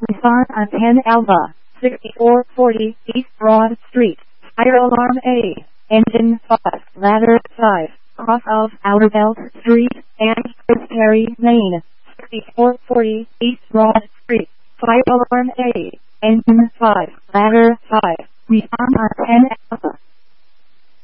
Respond on 10 Alva, 6440 East Broad Street. Fire alarm A. Engine 5. Ladder 5. Off of Outer Belt Street and Perry, Maine. 6440 East Broad Street. Fire alarm A. Engine 5. Ladder 5. Respond on 10